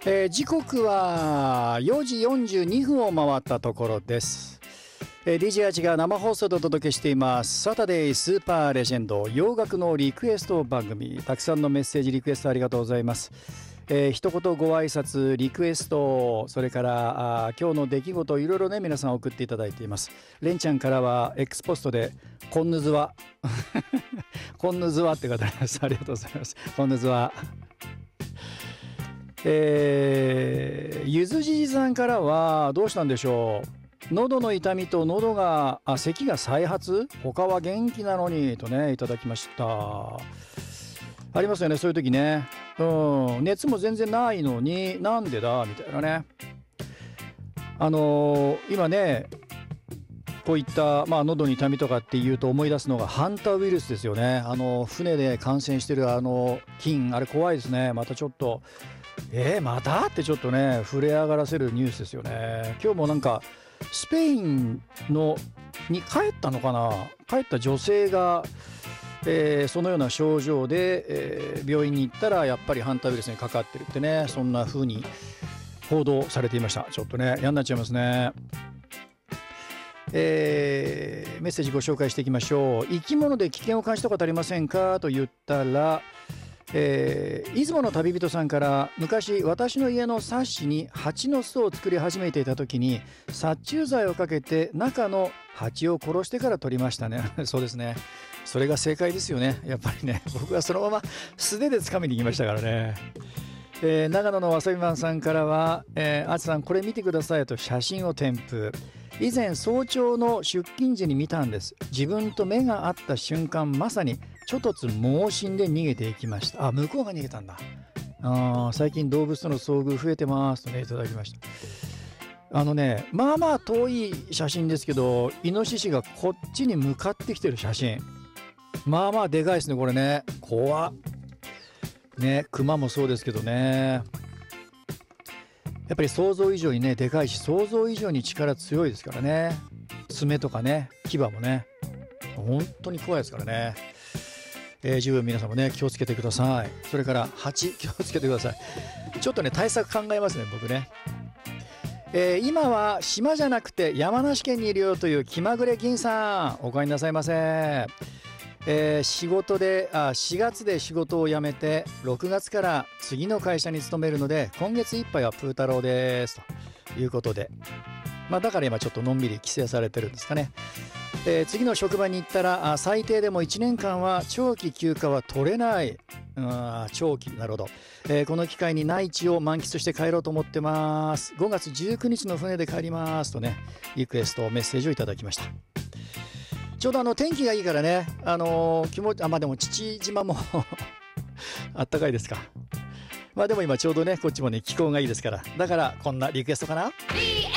時刻は4時42分を回ったところです。DJ アジが生放送でお届けしていますサタデースーパーレジェンド洋楽のリクエスト番組。たくさんのメッセージリクエストありがとうございます。一言ご挨拶リクエスト、それから今日の出来事、いろいろね皆さん送っていただいています。レンちゃんからは X ポストでこんぬずわこんぬずわって方です。ありがとうございます。こんぬずわ。ゆずじじさんからはどうしたんでしょう。喉の痛みと喉が咳が再発、他は元気なのにとねいただきました。ありますよね、そういう時ね。熱も全然ないのになんでだみたいなね。今ねこういった、喉に痛みとかっていうと思い出すのがハンタウイルスですよね。船で感染してる菌、あれ怖いですね。またちょっとまたってちょっとね震え上がらせるニュースですよね。今日もなんかスペインに帰ったのかな、帰った女性が、そのような症状で、病院に行ったらやっぱりハンタウイルスにかかってるってね、そんな風に報道されていました。ちょっとね嫌になっちゃいますね。メッセージご紹介していきましょう。生き物で危険を感じたことありませんかと言ったら、出雲の旅人さんから、昔私の家のサッシに蜂の巣を作り始めていた時に殺虫剤をかけて中の蜂を殺してから取りましたねそうですね、それが正解ですよね。やっぱりね、僕はそのまま素手で掴みに行きましたからね。長野のわさびマンさんからは、あつさんこれ見てくださいと写真を添付。以前早朝の出勤時に見たんです。自分と目が合った瞬間、まさに猪突猛進で逃げていきました。向こうが逃げたんだ。最近動物との遭遇増えてますとねいただきました。まあまあ遠い写真ですけど、イノシシがこっちに向かってきてる写真、まあまあでかいですねこれね。怖っね。クマもそうですけどね、やっぱり想像以上にねでかいし、想像以上に力強いですからね。爪とかね牙もね本当に怖いですからね。十分皆さんもね気をつけてください。それから蜂気をつけてください。ちょっとね対策考えますね僕ね。今は島じゃなくて山梨県にいるよという気まぐれ銀さん、お帰りなさいませ。4月で仕事を辞めて6月から次の会社に勤めるので、今月いっぱいはプー太郎ですということで、だから今ちょっとのんびり帰省されてるんですかね。次の職場に行ったら最低でも1年間は長期休暇は取れない。長期、なるほど。この機会に内地を満喫して帰ろうと思ってます。5月19日の船で帰りますとねリクエストメッセージをいただきました。ちょうど天気がいいからね、気持ちでも父島もあったかいですか。でも今ちょうどねこっちもね気候がいいですから、だからこんなリクエストかな。